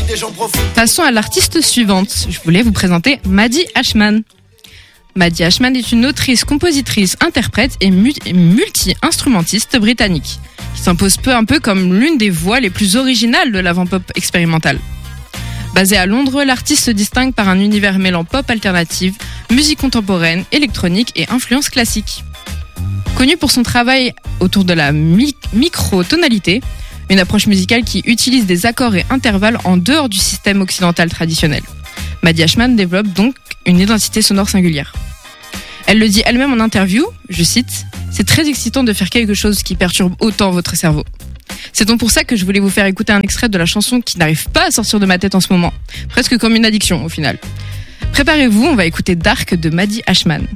Passons à l'artiste suivante. Je voulais vous présenter Maddie Ashman. Maddie Ashman est une autrice, compositrice, interprète et multi-instrumentiste britannique, qui s'impose peu à peu comme l'une des voix les plus originales de l'avant-pop expérimental. Basée à Londres, l'artiste se distingue par un univers mêlant pop alternative, musique contemporaine, électronique et influences classiques. Connue pour son travail autour de la microtonalité, une approche musicale qui utilise des accords et intervalles en dehors du système occidental traditionnel. Maddie Ashman développe donc une identité sonore singulière. Elle le dit elle-même en interview, je cite, « C'est très excitant de faire quelque chose qui perturbe autant votre cerveau. C'est donc pour ça que je voulais vous faire écouter un extrait de la chanson qui n'arrive pas à sortir de ma tête en ce moment. Presque comme une addiction au final. Préparez-vous, on va écouter Dark de Maddie Ashman. »